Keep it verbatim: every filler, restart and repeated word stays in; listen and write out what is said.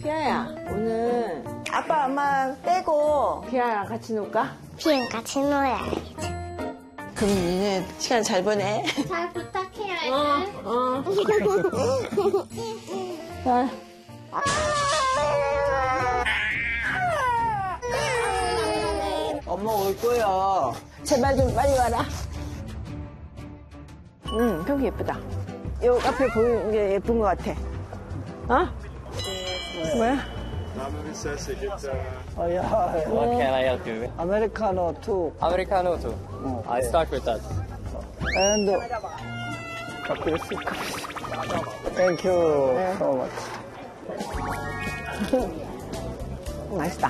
피아야, 오늘 아빠, 엄마 빼고. 피아랑 같이 놀까? 피랑 같이 놀아야지. 그럼 니네 시간 잘 보내. 잘 부탁해요. 어, 어. 자. 엄마 올 거야. 제발 좀 빨리 와라. 응, 저기 예쁘다. 요 앞에 보이는 게 예쁜 것 같아. 어? 뭐야? 어, 야. What can I help you with? 아메리카노 투. Americano too. I start with that. And 커피, 커피. Thank you so much. 맛있다.